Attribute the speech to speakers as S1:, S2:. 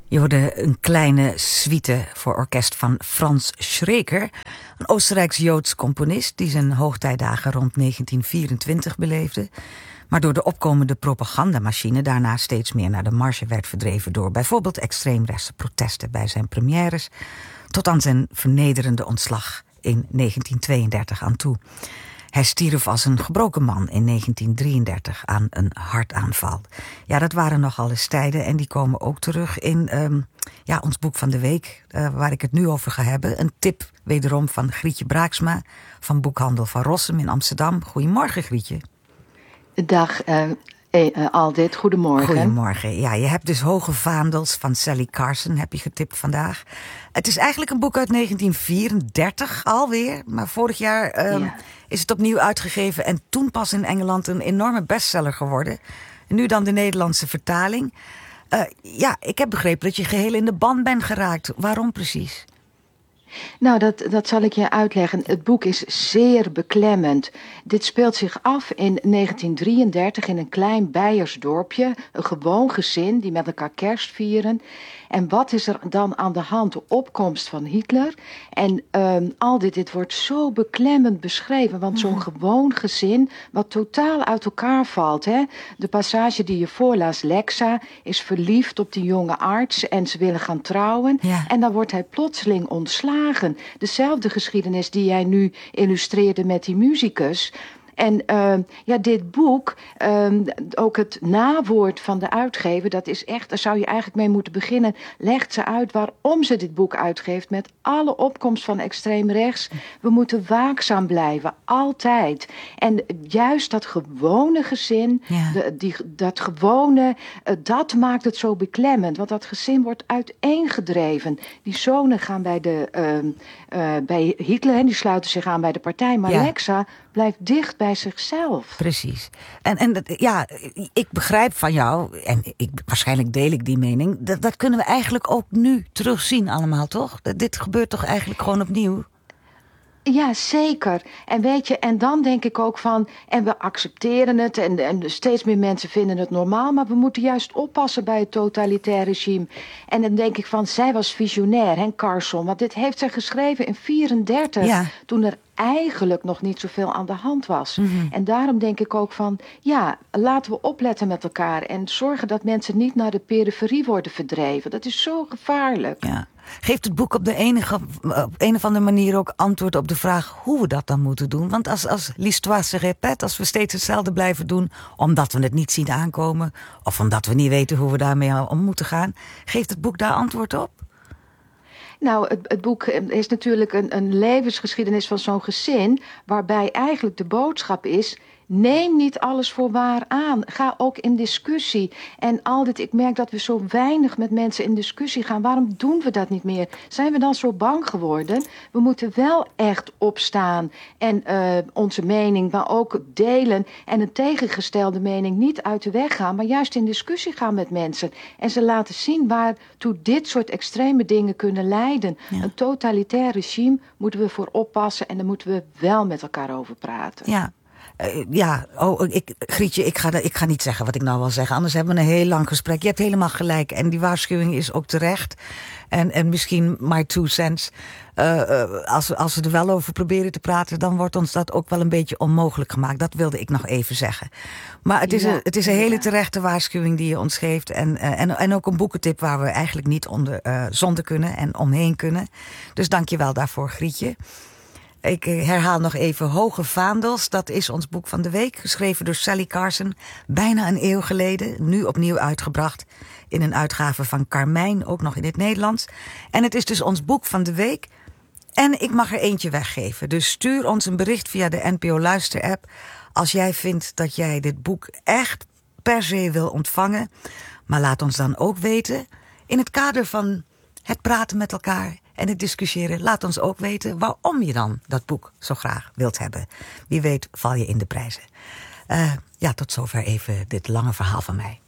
S1: Je hoorde een kleine suite voor orkest van Franz Schreker, een Oostenrijks-Joods componist die zijn hoogtijdagen rond 1924 beleefde, maar door de opkomende propagandamachine daarna steeds meer naar de marge werd verdreven door bijvoorbeeld extreemrechtse protesten bij zijn premières, tot aan zijn vernederende ontslag in 1932 aan toe. Hij stierf als een gebroken man in 1933 aan een hartaanval. Ja, dat waren nogal eens tijden en die komen ook terug in ons boek van de week, waar ik het nu over ga hebben. Een tip wederom van Grietje Braaksma van Boekhandel van Rossum in Amsterdam. Goedemorgen, Grietje.
S2: Dag Aldit, goedemorgen.
S1: Goedemorgen. Ja, je hebt dus Hoge Vaandels van Sally Carson, heb je getipt vandaag. Het is eigenlijk een boek uit 1934 alweer, maar vorig jaar is het opnieuw uitgegeven en toen pas in Engeland een enorme bestseller geworden. En nu dan de Nederlandse vertaling. Ik heb begrepen dat je geheel in de ban bent geraakt. Waarom precies?
S2: Nou, dat zal ik je uitleggen. Het boek is zeer beklemmend. Dit speelt zich af in 1933 in een klein Beiers dorpje. Een gewoon gezin die met elkaar kerst vieren. En wat is er dan aan de hand? De opkomst van Hitler. En al dit wordt zo beklemmend beschreven. Want zo'n gewoon gezin wat totaal uit elkaar valt. Hè? De passage die je voorlas, Lexa is verliefd op die jonge arts en ze willen gaan trouwen.
S1: Ja.
S2: En dan wordt hij plotseling ontslagen. Dezelfde geschiedenis die jij nu illustreerde met die muzikus. En dit boek, ook het nawoord van de uitgever, dat is echt, daar zou je eigenlijk mee moeten beginnen. Legt ze uit waarom ze dit boek uitgeeft met alle opkomst van extreem rechts. We moeten waakzaam blijven, altijd. En juist dat gewone gezin, dat gewone, dat maakt het zo beklemmend. Want dat gezin wordt uiteengedreven. Die zonen gaan bij Hitler, die sluiten zich aan bij de partij. Maar Lexa blijft dicht bij zichzelf.
S1: Precies. En ik begrijp van jou, en waarschijnlijk deel ik die mening, dat kunnen we eigenlijk ook nu terugzien allemaal, toch? Dit gebeurt toch eigenlijk gewoon opnieuw?
S2: Ja, zeker. En weet je, en dan denk ik ook van, en we accepteren het en steeds meer mensen vinden het normaal, maar we moeten juist oppassen bij het totalitair regime. En dan denk ik van, zij was visionair, hè, Carson, want dit heeft zij geschreven in 1934, toen er eigenlijk nog niet zoveel aan de hand was. Mm-hmm. En daarom denk ik ook van, laten we opletten met elkaar en zorgen dat mensen niet naar de periferie worden verdreven. Dat is zo gevaarlijk.
S1: Ja. Geeft het boek op de een of andere manier ook antwoord op de vraag hoe we dat dan moeten doen? Want als l'histoire se répète, als we steeds hetzelfde blijven doen, omdat we het niet zien aankomen, of omdat we niet weten hoe we daarmee om moeten gaan, geeft het boek daar antwoord op?
S2: Nou, het boek is natuurlijk een levensgeschiedenis van zo'n gezin, waarbij eigenlijk de boodschap is, neem niet alles voor waar aan. Ga ook in discussie. En ik merk dat we zo weinig met mensen in discussie gaan. Waarom doen we dat niet meer? Zijn we dan zo bang geworden? We moeten wel echt opstaan en onze mening, maar ook delen en een tegengestelde mening niet uit de weg gaan, maar juist in discussie gaan met mensen. En ze laten zien waartoe dit soort extreme dingen kunnen leiden. Ja. Een totalitair regime moeten we voor oppassen en daar moeten we wel met elkaar over praten.
S1: Ja. Grietje, ik ga niet zeggen wat ik nou wil zeggen. Anders hebben we een heel lang gesprek. Je hebt helemaal gelijk. En die waarschuwing is ook terecht. En misschien my 2 cents. Als we er wel over proberen te praten, dan wordt ons dat ook wel een beetje onmogelijk gemaakt. Dat wilde ik nog even zeggen. Maar het is een hele terechte waarschuwing die je ons geeft. En ook een boekentip waar we eigenlijk niet zonder kunnen en omheen kunnen. Dus dank je wel daarvoor, Grietje. Ik herhaal nog even Hoge Vaandels. Dat is ons boek van de week. Geschreven door Sally Carson. Bijna een eeuw geleden. Nu opnieuw uitgebracht. In een uitgave van Carmijn. Ook nog in het Nederlands. En het is dus ons boek van de week. En ik mag er eentje weggeven. Dus stuur ons een bericht via de NPO Luister app. Als jij vindt dat jij dit boek echt per se wil ontvangen. Maar laat ons dan ook weten. In het kader van het praten met elkaar en het discussiëren, laat ons ook weten waarom je dan dat boek zo graag wilt hebben. Wie weet val je in de prijzen. Tot zover even dit lange verhaal van mij.